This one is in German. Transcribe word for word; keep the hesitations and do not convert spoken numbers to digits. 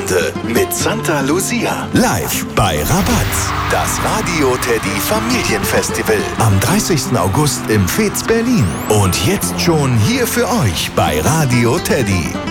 Wochenende mit Santa Lucia. Live bei Rabatz. Das Radio Teddy Familienfestival. Am dreißigsten August im Fez Berlin. Und jetzt schon hier für euch bei Radio Teddy.